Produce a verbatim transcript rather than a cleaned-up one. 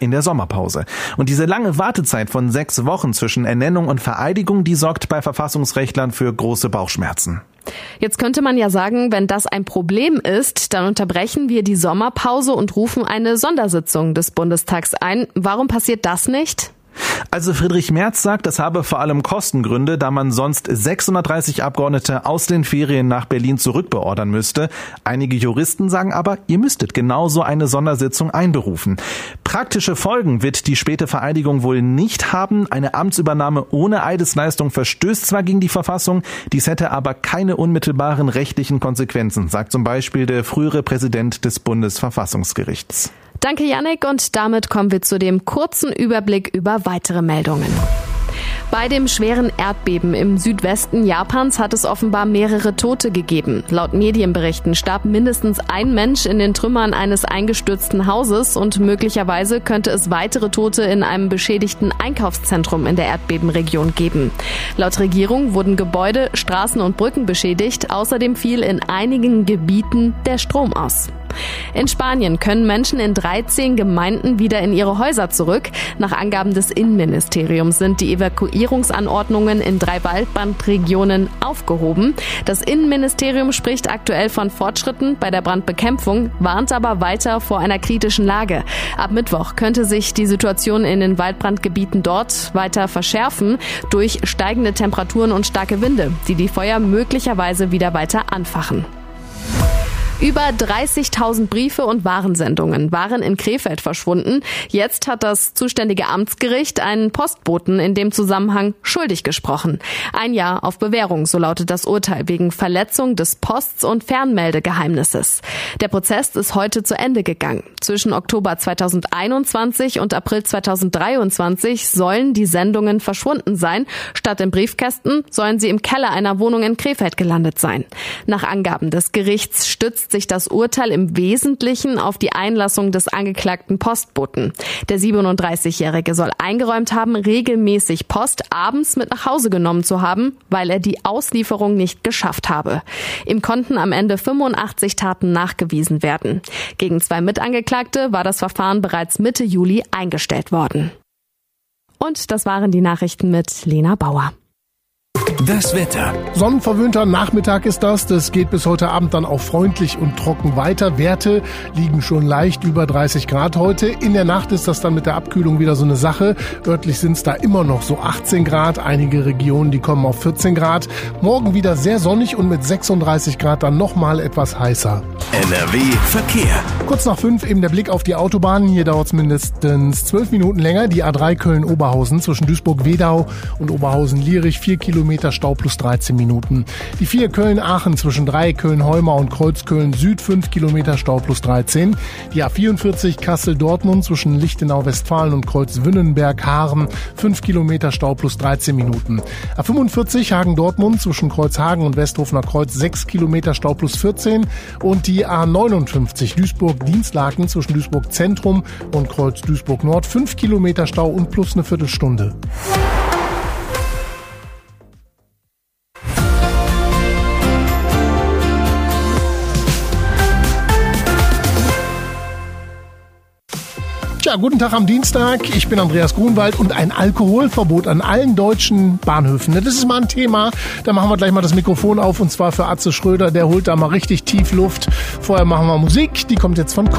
in der Sommerpause. Und diese lange Wartezeit von sechs Wochen zwischen Ernennung und Vereidigung, die sorgt bei Verfassungsrechtlern für große Bauchschmerzen. Jetzt könnte man ja sagen, wenn das ein Problem ist, dann unterbrechen wir die Sommerpause und rufen eine Sondersitzung des Bundestags ein. Warum passiert das nicht? Also Friedrich Merz sagt, das habe vor allem Kostengründe, da man sonst sechshundertdreißig Abgeordnete aus den Ferien nach Berlin zurückbeordern müsste. Einige Juristen sagen aber, ihr müsstet genauso eine Sondersitzung einberufen. Praktische Folgen wird die späte Vereidigung wohl nicht haben. Eine Amtsübernahme ohne Eidesleistung verstößt zwar gegen die Verfassung, dies hätte aber keine unmittelbaren rechtlichen Konsequenzen, sagt zum Beispiel der frühere Präsident des Bundesverfassungsgerichts. Danke, Yannick, und damit kommen wir zu dem kurzen Überblick über weitere Meldungen. Bei dem schweren Erdbeben im Südwesten Japans hat es offenbar mehrere Tote gegeben. Laut Medienberichten starb mindestens ein Mensch in den Trümmern eines eingestürzten Hauses und möglicherweise könnte es weitere Tote in einem beschädigten Einkaufszentrum in der Erdbebenregion geben. Laut Regierung wurden Gebäude, Straßen und Brücken beschädigt. Außerdem fiel in einigen Gebieten der Strom aus. In Spanien können Menschen in dreizehn Gemeinden wieder in ihre Häuser zurück. Nach Angaben des Innenministeriums sind die Evakuierungsanordnungen in drei Waldbrandregionen aufgehoben. Das Innenministerium spricht aktuell von Fortschritten bei der Brandbekämpfung, warnt aber weiter vor einer kritischen Lage. Ab Mittwoch könnte sich die Situation in den Waldbrandgebieten dort weiter verschärfen durch steigende Temperaturen und starke Winde, die die Feuer möglicherweise wieder weiter anfachen. Über dreißigtausend Briefe und Warensendungen waren in Krefeld verschwunden. Jetzt hat das zuständige Amtsgericht einen Postboten in dem Zusammenhang schuldig gesprochen. Ein Jahr auf Bewährung, so lautet das Urteil, wegen Verletzung des Post- und Fernmeldegeheimnisses. Der Prozess ist heute zu Ende gegangen. Zwischen Oktober zweitausendeinundzwanzig und April zweitausenddreiundzwanzig sollen die Sendungen verschwunden sein. Statt im Briefkasten sollen sie im Keller einer Wohnung in Krefeld gelandet sein. Nach Angaben des Gerichts stützt sich das Urteil im Wesentlichen auf die Einlassung des angeklagten Postboten. Der siebenunddreißigjährige soll eingeräumt haben, regelmäßig Post abends mit nach Hause genommen zu haben, weil er die Auslieferung nicht geschafft habe. Ihm konnten am Ende fünfundachtzig Taten nachgewiesen werden. Gegen zwei Mitangeklagte war das Verfahren bereits Mitte Juli eingestellt worden. Und das waren die Nachrichten mit Lena Bauer. Das Wetter. Sonnenverwöhnter Nachmittag ist das. Das geht bis heute Abend dann auch freundlich und trocken weiter. Werte liegen schon leicht über dreißig Grad heute. In der Nacht ist das dann mit der Abkühlung wieder so eine Sache. Örtlich sind es da immer noch so achtzehn Grad. Einige Regionen, die kommen auf vierzehn Grad. Morgen wieder sehr sonnig und mit sechsunddreißig Grad dann nochmal etwas heißer. N R W Verkehr. Kurz nach fünf eben der Blick auf die Autobahnen. Hier dauert es mindestens zwölf Minuten länger. Die A drei Köln-Oberhausen zwischen Duisburg-Wedau und Oberhausen-Lierich. Vier Kilometer Stau plus dreizehn Minuten. Die vier Köln-Aachen zwischen drei Köln-Heumar und Kreuzköln-Süd. fünf Kilometer Stau plus dreizehn. Die A vierundvierzig Kassel-Dortmund zwischen Lichtenau-Westfalen und Kreuz-Wünnenberg-Haaren. fünf Kilometer Stau plus dreizehn Minuten. A fünfundvierzig Hagen-Dortmund zwischen Kreuzhagen und Westhofener Kreuz. sechs Kilometer Stau plus vierzehn. Und die A neunundfünfzig Duisburg-Dienstlaken zwischen Duisburg-Zentrum und Kreuz-Duisburg-Nord. fünf Kilometer Stau und plus eine Viertelstunde. Ja, guten Tag am Dienstag. Ich bin Andreas Grunwald und ein Alkoholverbot an allen deutschen Bahnhöfen. Das ist mal ein Thema. Da machen wir gleich mal das Mikrofon auf und zwar für Atze Schröder. Der holt da mal richtig tief Luft. Vorher machen wir Musik. Die kommt jetzt von